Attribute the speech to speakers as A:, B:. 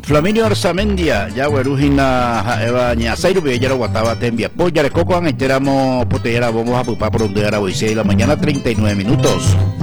A: Flaminio Arzamendia, ya Guerujina, Eva Ñazairo, Villera Guataba, Tembia, Polla de Coco, Enteramos, Potera, vamos a pupar por donde era hoy 6 de la mañana, 39 minutos.